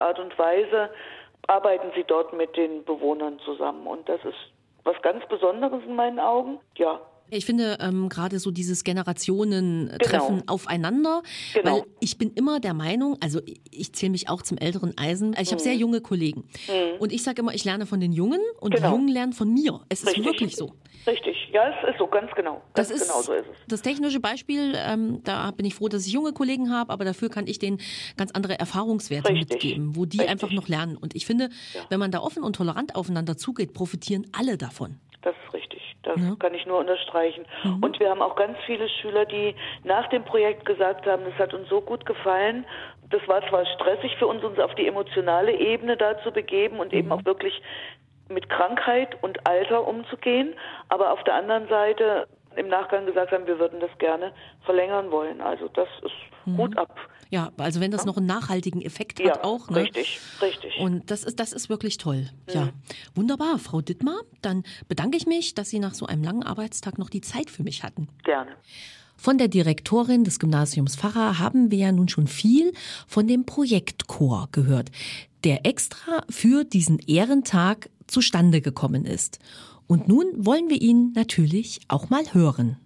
Art und Weise arbeiten sie dort mit den Bewohnern zusammen. Und das ist was ganz Besonderes in meinen Augen. Ja. Ich finde gerade so dieses Generationentreffen aufeinander, weil ich bin immer der Meinung, also ich zähle mich auch zum älteren Eisen, also ich habe sehr junge Kollegen und ich sage immer, ich lerne von den Jungen und die Jungen lernen von mir. Es ist wirklich so. Richtig, ja, es ist so, ganz genau. Ganz genau so ist es. Das technische Beispiel, da bin ich froh, dass ich junge Kollegen habe, aber dafür kann ich denen ganz andere Erfahrungswerte mitgeben, wo die einfach noch lernen. Und ich finde, wenn man da offen und tolerant aufeinander zugeht, profitieren alle davon. Das ist richtig. Das kann ich nur unterstreichen. Und wir haben auch ganz viele Schüler, die nach dem Projekt gesagt haben, das hat uns so gut gefallen. Das war zwar stressig für uns auf die emotionale Ebene da zu begeben und eben auch wirklich mit Krankheit und Alter umzugehen, aber auf der anderen Seite im Nachgang gesagt haben, wir würden das gerne verlängern wollen. Also das ist gut ab. Ja, also wenn das noch einen nachhaltigen Effekt hat auch. Ne? Richtig. Und das ist wirklich toll. Ja, wunderbar, Frau Dittmar. Dann bedanke ich mich, dass Sie nach so einem langen Arbeitstag noch die Zeit für mich hatten. Gerne. Von der Direktorin des Gymnasiums Pfarrer haben wir ja nun schon viel von dem Projektchor gehört, der extra für diesen Ehrentag zustande gekommen ist. Und nun wollen wir ihn natürlich auch mal hören.